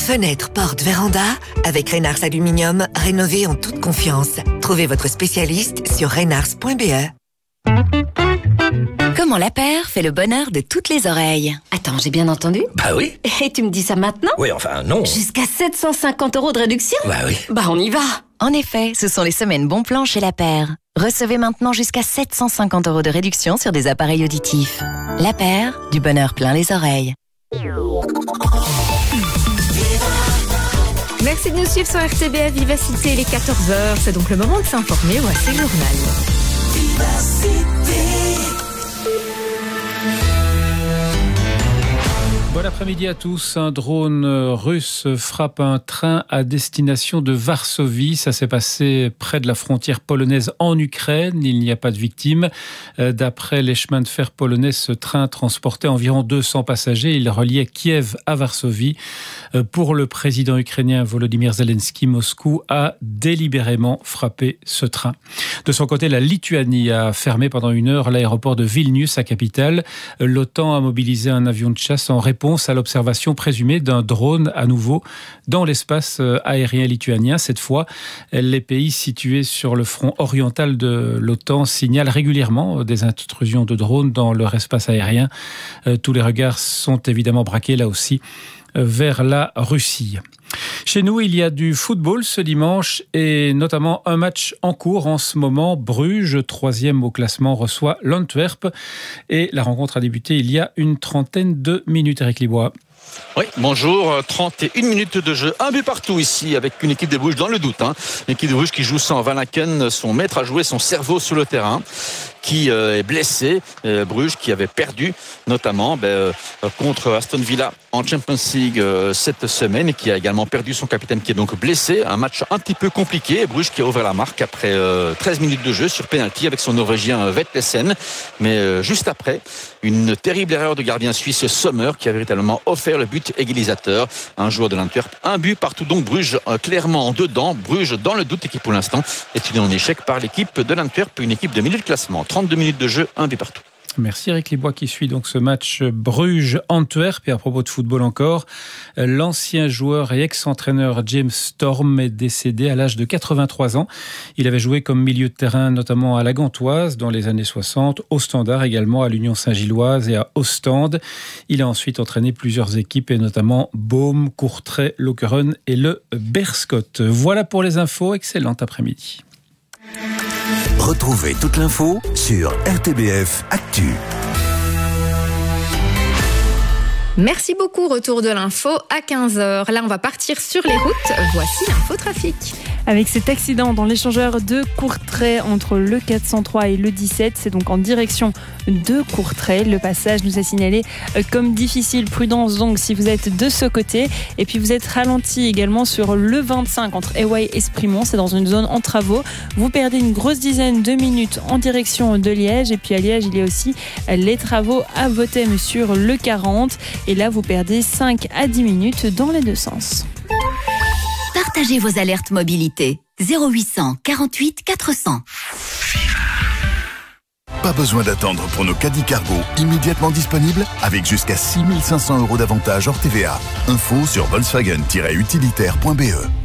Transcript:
Fenêtres, portes, vérandas, avec Reynars Aluminium, rénovez en toute confiance. Trouvez votre spécialiste sur reynars.be. Comment La Paire fait le bonheur de toutes les oreilles. Attends, j'ai bien entendu? Bah oui. Et tu me dis ça maintenant? Oui, enfin, non. Jusqu'à 750 € de réduction? Bah oui. Bah on y va. En effet, ce sont les semaines bon plan chez La Paire. Recevez maintenant jusqu'à 750 € de réduction sur des appareils auditifs. La Paire, du bonheur plein les oreilles. Merci de nous suivre sur RTBF Vivacité, les 14h. C'est donc le moment de s'informer. Voici le journal. Bon après-midi à tous. Un drone russe frappe un train à destination de Varsovie. Ça s'est passé près de la frontière polonaise en Ukraine. Il n'y a pas de victimes. D'après les chemins de fer polonais, ce train transportait environ 200 passagers. Il reliait Kiev à Varsovie. Pour le président ukrainien Volodymyr Zelensky, Moscou a délibérément frappé ce train. De son côté, la Lituanie a fermé pendant 1 heure l'aéroport de Vilnius, sa capitale. L'OTAN a mobilisé un avion de chasse en réponse à l'observation présumée d'un drone à nouveau dans l'espace aérien lituanien. Cette fois, les pays situés sur le front oriental de l'OTAN signalent régulièrement des intrusions de drones dans leur espace aérien. Tous les regards sont évidemment braqués là aussi vers la Russie. Chez nous, il y a du football ce dimanche et notamment un match en cours en ce moment. Bruges, 3e au classement, reçoit l'Antwerp et la rencontre a débuté il y a une trentaine de minutes. Eric Libois. Oui, bonjour, 31 minutes de jeu, un but partout ici avec une équipe de Bruges dans le doute. Une équipe de Bruges qui joue sans Van Aken, son maître à jouer, son cerveau sur le terrain, qui est blessé. Bruges qui avait perdu notamment contre Aston Villa en Champions League cette semaine et qui a également perdu son capitaine qui est donc blessé. Un match un petit peu compliqué. Bruges qui a ouvert la marque après 13 minutes de jeu sur penalty avec son Norvégien Vetlesen. Mais juste après, une terrible erreur de gardien suisse Sommer qui a véritablement offert le but égalisateur. Un joueur de l'Antwerp, un but partout. Donc Bruges clairement en dedans. Bruges dans le doute et qui pour l'instant est une en échec par l'équipe de l'Antwerp, une équipe de milieu de classement. 32 minutes de jeu, un but partout. Merci Eric Libois qui suit donc ce match Bruges-Antwerp. Et à propos de football encore, l'ancien joueur et ex-entraîneur James Storm est décédé à l'âge de 83 ans. Il avait joué comme milieu de terrain notamment à la Gantoise dans les années 60, au Standard également, à l'Union Saint-Gilloise et à Ostende. Il a ensuite entraîné plusieurs équipes et notamment Boom, Courtrai, Lokeren et le Berscott. Voilà pour les infos, excellent après-midi. Retrouvez toute l'info sur RTBF Actu. Merci beaucoup. Retour de l'info à 15h. Là, on va partir sur les routes. Voici l'infotrafic. Avec cet accident dans l'échangeur de Courtrai entre le 403 et le 17, c'est donc en direction de Courtrai. Le passage nous a signalé comme difficile. Prudence donc si vous êtes de ce côté. Et puis vous êtes ralenti également sur le 25 entre Éouaille et Esprimont. C'est dans une zone en travaux. Vous perdez une grosse dizaine de minutes en direction de Liège. Et puis à Liège, il y a aussi les travaux à Vothem sur le 40. Et là, vous perdez 5 à 10 minutes dans les deux sens. Partagez vos alertes mobilité. 0800 48 400. Pas besoin d'attendre pour nos caddies cargo immédiatement disponibles avec jusqu'à 6 500 € d'avantage hors TVA. Info sur Volkswagen-utilitaire.be.